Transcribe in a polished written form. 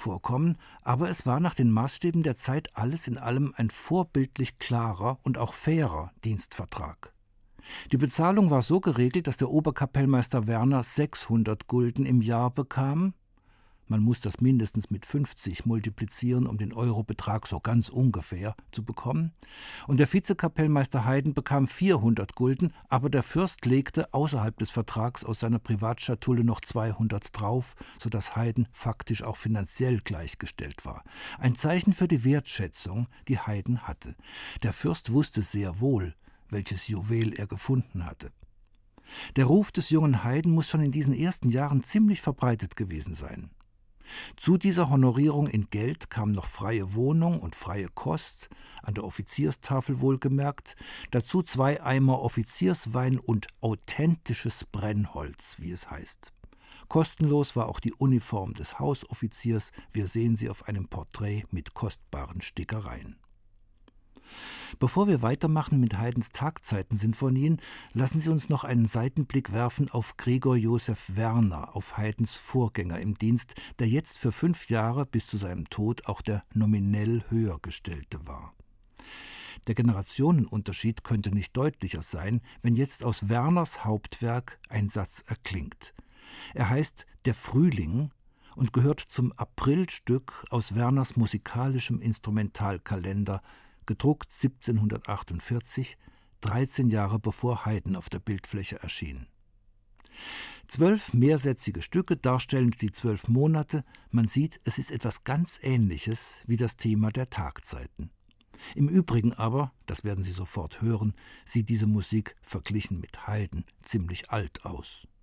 vorkommen, aber es war nach den Maßstäben der Zeit alles in allem ein vorbildlich klarer und auch fairer Dienstvertrag. Die Bezahlung war so geregelt, dass der Oberkapellmeister Werner 600 Gulden im Jahr bekam. Man muss das mindestens mit 50 multiplizieren, um den Eurobetrag so ganz ungefähr zu bekommen. Und der Vizekapellmeister Heyden bekam 400 Gulden, aber der Fürst legte außerhalb des Vertrags aus seiner Privatschatulle noch 200 drauf, sodass Heyden faktisch auch finanziell gleichgestellt war. Ein Zeichen für die Wertschätzung, die Heyden hatte. Der Fürst wusste sehr wohl, welches Juwel er gefunden hatte. Der Ruf des jungen Heyden muss schon in diesen ersten Jahren ziemlich verbreitet gewesen sein. Zu dieser Honorierung in Geld kam noch freie Wohnung und freie Kost, an der Offizierstafel wohlgemerkt, dazu 2 Eimer Offizierswein und authentisches Brennholz, wie es heißt. Kostenlos war auch die Uniform des Hausoffiziers, wir sehen sie auf einem Porträt mit kostbaren Stickereien. Bevor wir weitermachen mit Heydens Tagzeitensinfonien, lassen Sie uns noch einen Seitenblick werfen auf Gregor Josef Werner, auf Heydens Vorgänger im Dienst, der jetzt für 5 Jahre bis zu seinem Tod auch der nominell Höhergestellte war. Der Generationenunterschied könnte nicht deutlicher sein, wenn jetzt aus Werners Hauptwerk ein Satz erklingt. Er heißt »Der Frühling« und gehört zum Aprilstück aus Werners musikalischem Instrumentalkalender, gedruckt 1748, 13 Jahre bevor Heyden auf der Bildfläche erschien. 12 mehrsätzige Stücke, darstellend die 12 Monate. Man sieht, es ist etwas ganz Ähnliches wie das Thema der Tagzeiten. Im Übrigen aber, das werden Sie sofort hören, sieht diese Musik verglichen mit Heyden ziemlich alt aus.